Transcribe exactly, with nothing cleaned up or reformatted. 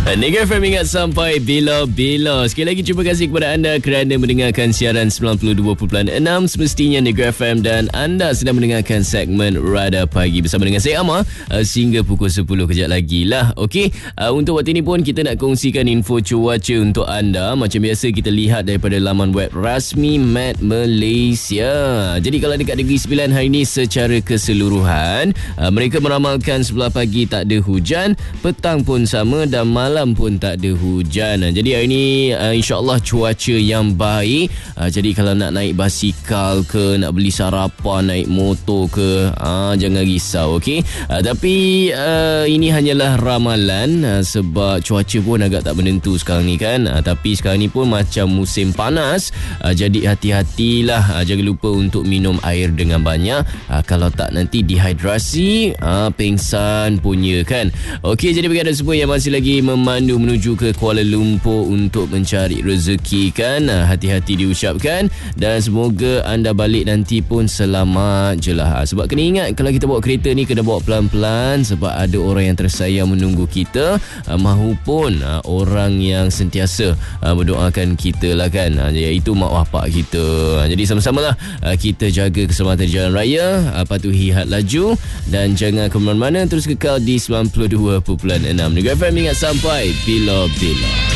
Negeri F M ingat sampai bila-bila. Sekali lagi terima kasih kepada anda kerana mendengarkan siaran sembilan puluh dua perpuluhan enam semestinya Negeri F M, dan anda sedang mendengarkan segmen Radar Pagi bersama dengan saya Amar uh, sehingga pukul sepuluh kejap lagi lah. Okey, uh, untuk waktu ini pun kita nak kongsikan info cuaca untuk anda. Macam biasa kita lihat daripada laman web rasmi Met Malaysia. Jadi kalau dekat Negeri Sembilan hari ini secara keseluruhan, uh, mereka meramalkan sebelah pagi tak ada hujan, petang pun sama dan malam pun tak ada hujan. Jadi hari ini uh, insya-Allah cuaca yang baik. Uh, jadi kalau nak naik basikal ke, nak beli sarapan, naik motor ke, uh, jangan risau, okey. Uh, tapi uh, ini hanyalah ramalan uh, sebab cuaca pun agak tak menentu sekarang ni kan. Uh, tapi sekarang ni pun macam musim panas. Uh, jadi hati-hatilah, uh, jangan lupa untuk minum air dengan banyak. Uh, kalau tak nanti dehidrasi, uh, pengsan punya kan. Okey, jadi bagi anda semua yang masih lagi memandu menuju ke Kuala Lumpur untuk mencari rezeki kan, hati-hati diucapkan, dan semoga anda balik nanti pun selamat je lah. Sebab kena ingat kalau kita bawa kereta ni kena bawa pelan-pelan sebab ada orang yang tersayang menunggu kita, mahupun orang yang sentiasa mendoakan kita lah kan, iaitu mak bapak kita. Jadi sama-samalah kita jaga keselamatan jalan raya, patuhi had laju dan jangan ke mana-mana, terus kekal di sembilan puluh dua perpuluhan enam Negeri F M ingat sampai bila-bila.